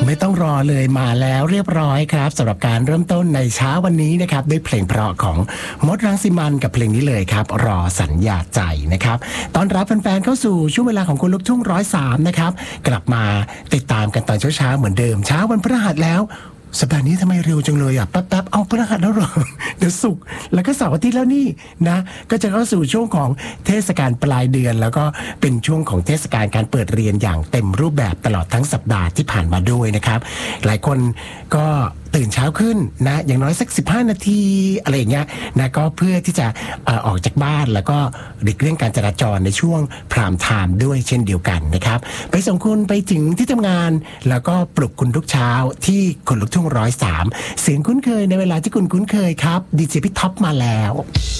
ไม่ต้องรอเลยมาแล้วเรียบร้อยครับสำหรับการเริ่มต้นในเช้าวันนี้นะครับด้วยเพลงเพราะของมดรังสิมันกับเพลงนี้เลยครับรอสัญญาใจนะครับต้อนรับแฟนๆเข้าสู่ช่วงเวลาของคนลุกทุ่ง103นะครับกลับมาติดตามกันตอนเช้าๆเหมือนเดิมเช้าวันพฤหัสแล้วสัปดาห์นี้ทำไมเร็วจังเลยอ่ะแป๊บๆเอาพฤหัสแล้วเหรอเดี๋ยวศุกร์แล้วก็เสาร์อาทิตย์แล้วนี่นะก็จะเข้าสู่ช่วงของเทศกาลปลายเดือนแล้วก็เป็นช่วงของเทศกาลการเปิดเรียนอย่างเต็มรูปแบบตลอดทั้งสัปดาห์ที่ผ่านมาด้วยนะครับหลายคนก็ตื่นเช้าขึ้นนะอย่างน้อยสัก15นาทีอะไรอย่างเงี้ยนะก็เพื่อที่จะออกจากบ้านแล้วก็หลีกเลี่ยงการจราจรในช่วงพรามไทม์ด้วยเช่นเดียวกันนะครับไปส่งคุณไปถึงที่ทำงานแล้วก็ปลุกคุณทุกเช้าที่คนลุกทุ่ง103เสียงคุ้นเคยในเวลาที่คุณคุ้นเคยครับดีเจพี่ท็อปมาแล้ว